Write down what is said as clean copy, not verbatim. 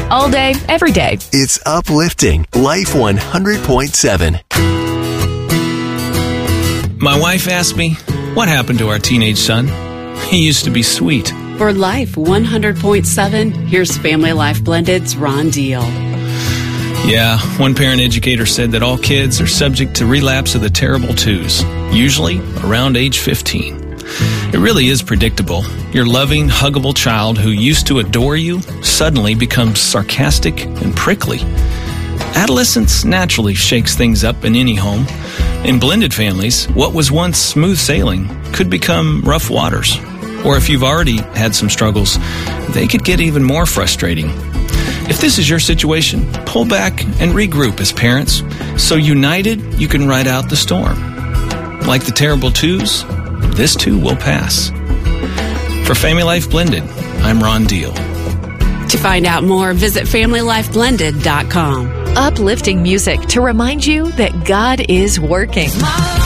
All day, every day. It's uplifting. Life 100.7. My wife asked me, what happened to our teenage son? He used to be sweet. For Life 100.7, here's Family Life Blended's Ron Deal. Yeah, one parent educator said that all kids are subject to relapse of the terrible twos, usually around age 15. It really is predictable. Your loving, huggable child who used to adore you suddenly becomes sarcastic and prickly. Adolescence naturally shakes things up in any home. In blended families, what was once smooth sailing could become rough waters. Or if you've already had some struggles, they could get even more frustrating. If this is your situation, pull back and regroup as parents, so united you can ride out the storm. Like the terrible twos, this too will pass. For Family Life Blended, I'm Ron Deal. To find out more, visit FamilyLifeBlended.com. Uplifting music to remind you that God is working.